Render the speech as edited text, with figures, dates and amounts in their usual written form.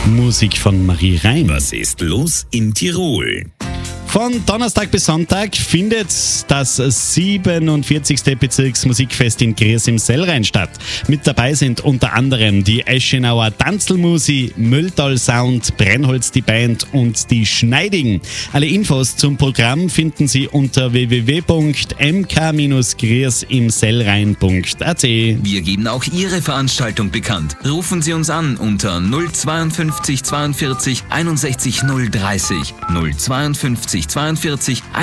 Musik von Marie Reim. Was ist los in Tirol? Von Donnerstag bis Sonntag findet das 47. Bezirksmusikfest in Gries im Sellrhein statt. Mit dabei sind unter anderem die Eschenauer Tanzelmusi, Mölltal Sound, Brennholz die Band und die Schneidigen. Alle Infos zum Programm finden Sie unter www.mk-griesimsellrhein.at. Wir geben auch Ihre Veranstaltung bekannt. Rufen Sie uns an unter 052 42 61 030 052 42